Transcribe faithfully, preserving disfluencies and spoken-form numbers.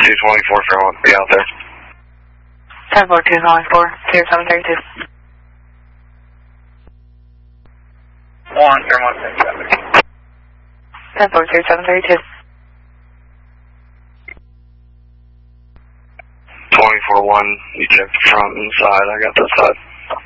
two twenty-four, Fairmont, be out there. ten four, two twenty-four, clear seven thirty-two. one, Fairmont, ten seven. ten four, clear seven thirty-two. twenty-four one, you check the front and side, I got that side.